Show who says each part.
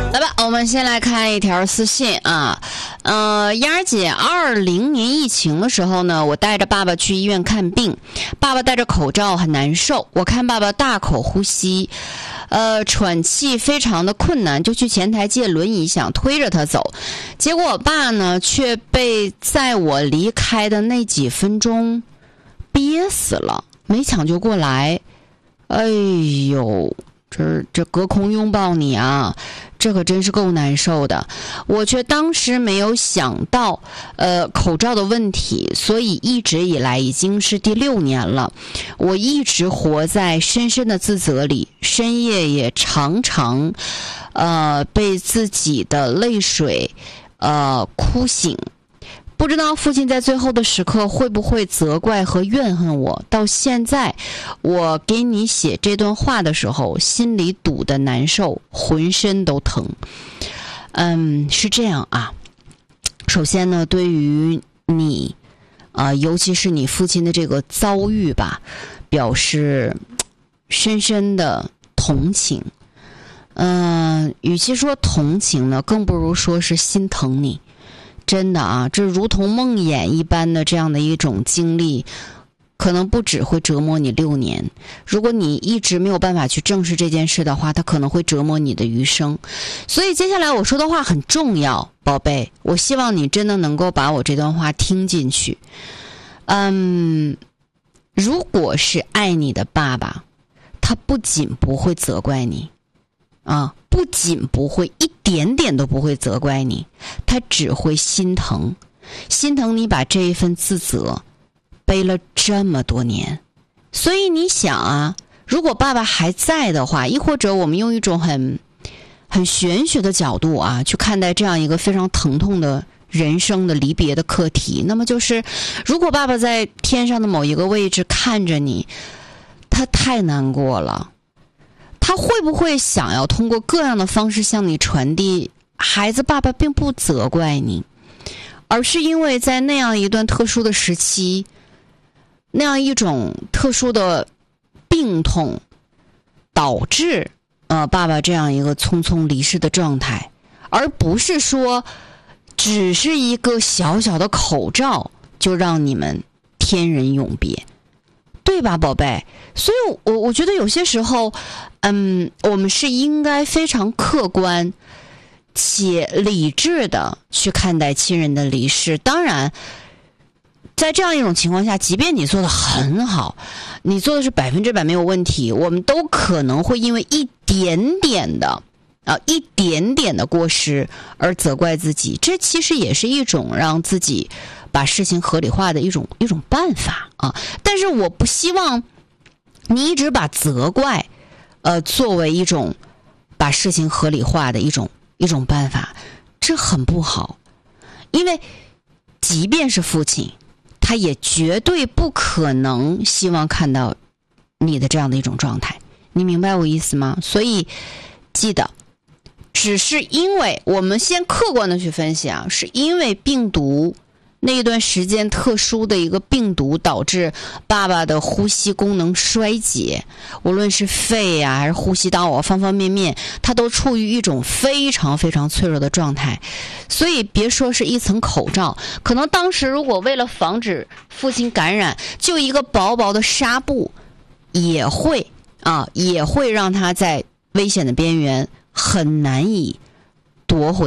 Speaker 1: 来吧，我们先来看一条私信啊，燕儿姐，20年疫情的时候呢，我带着爸爸去医院看病，爸爸戴着口罩很难受，我看爸爸大口呼吸，喘气非常的困难，就去前台借轮椅想推着他走，结果我爸呢却被在我离开的那几分钟憋死了，没抢救过来。哎呦，这隔空拥抱你啊，这可真是够难受的。我却当时没有想到口罩的问题，所以一直以来已经是第6年了，我一直活在深深的自责里，深夜也常常被自己的泪水哭醒。不知道父亲在最后的时刻会不会责怪和怨恨我。到现在我给你写这段话的时候，心里堵得难受，浑身都疼。是这样啊，首先呢，对于你尤其是你父亲的这个遭遇吧，表示深深的同情。与其说同情呢，更不如说是心疼你。真的啊，这如同梦魇一般的这样的一种经历，可能不只会折磨你6年。如果你一直没有办法去正视这件事的话，它可能会折磨你的余生。所以接下来我说的话很重要，宝贝，我希望你真的能够把我这段话听进去。如果是爱你的爸爸，他不仅不会责怪你不仅不会，一点点都不会责怪你，他只会心疼你把这一份自责背了这么多年。所以你想啊，如果爸爸还在的话，亦或者我们用一种很玄学的角度去看待这样一个非常疼痛的人生的离别的课题，那么就是如果爸爸在天上的某一个位置看着你，他太难过了，他会不会想要通过各样的方式向你传递，孩子，爸爸并不责怪你，而是因为在那样一段特殊的时期，那样一种特殊的病痛，导致爸爸这样一个匆匆离世的状态，而不是说只是一个小小的口罩就让你们天人永别，对吧，宝贝？所以我觉得有些时候我们是应该非常客观且理智的去看待亲人的离世。当然在这样一种情况下，即便你做得很好，你做的是100%没有问题，我们都可能会因为一点点的过失而责怪自己，这其实也是一种让自己把事情合理化的一种办法啊。但是我不希望你一直把责怪作为一种把事情合理化的一种办法，这很不好。因为即便是父亲，他也绝对不可能希望看到你的这样的一种状态，你明白我意思吗？所以记得，只是因为我们先客观的去分析是因为病毒那一段时间特殊的一个病毒导致爸爸的呼吸功能衰竭，无论是肺还是呼吸道方方面面，他都处于一种非常非常脆弱的状态。所以别说是一层口罩，可能当时如果为了防止父亲感染，就一个薄薄的纱布也会让他在危险的边缘很难以夺回